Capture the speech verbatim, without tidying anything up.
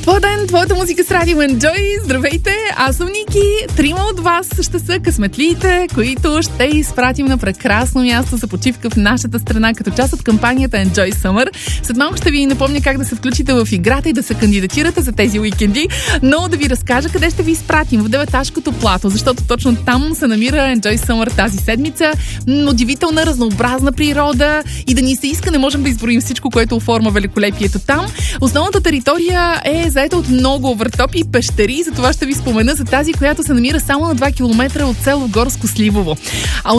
Твой ден, твоята музика с Радио Enjoy. Здравейте, аз съм Ники. Трима от вас ще са късметлиите, които ще изпратим на прекрасно място за почивка в нашата страна, като част от кампанията Enjoy Summer. След малко ще ви напомня как да се включите в играта и да се кандидатирате за тези уикенди, но да ви разкажа къде ще ви изпратим. В Деветашкото плато, защото точно там се намира Enjoy Summer тази седмица. Удивителна, разнообразна природа и да ни се иска, не можем да изброим всичко, което оформя великолепието там. Основната територия е заета от много въртопи и пещери, за това ще ви спомена за тази, която се намира само на два километра от село Горско Сливово. А